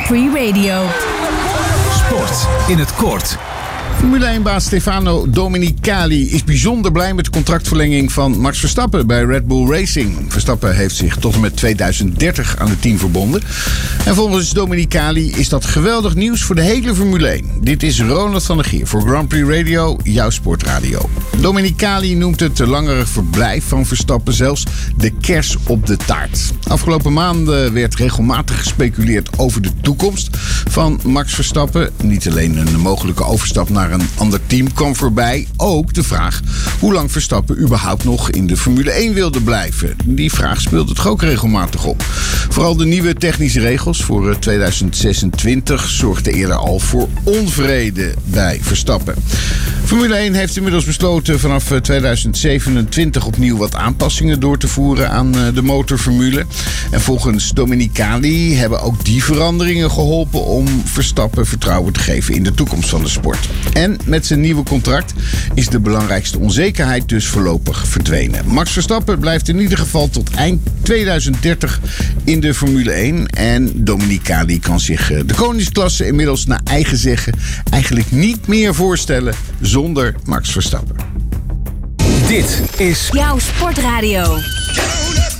Prix Radio. Sport in het kort. Formule 1-baas Stefano Domenicali is bijzonder blij met de contractverlenging van Max Verstappen bij Red Bull Racing. Verstappen heeft zich tot en met 2030 aan het team verbonden. En volgens Domenicali is dat geweldig nieuws voor de hele Formule 1. Dit is Ronald van der Gier voor Grand Prix Radio, jouw sportradio. Domenicali noemt het langere verblijf van Verstappen zelfs de kers op de taart. Afgelopen maanden werd regelmatig gespeculeerd over de toekomst van Max Verstappen. Niet alleen een mogelijke overstap naar een ander team kwam voorbij, ook de vraag hoe lang Verstappen überhaupt nog in de Formule 1 wilde blijven. Die vraag speelde toch ook regelmatig op. Vooral de nieuwe technische regels voor 2026 zorgden eerder al voor onvrede bij Verstappen. Formule 1 heeft inmiddels besloten vanaf 2027 opnieuw wat aanpassingen door te voeren aan de motorformule. En volgens Domenicali hebben ook die veranderingen geholpen om Verstappen vertrouwen te geven in de toekomst van de sport. En met zijn nieuwe contract is de belangrijkste onzekerheid dus voorlopig verdwenen. Max Verstappen blijft in ieder geval tot eind 2030 in de Formule 1. En Domenicali kan zich de koningsklasse inmiddels naar eigen zeggen eigenlijk niet meer voorstellen zonder Max Verstappen. Dit is Jouw sportradio.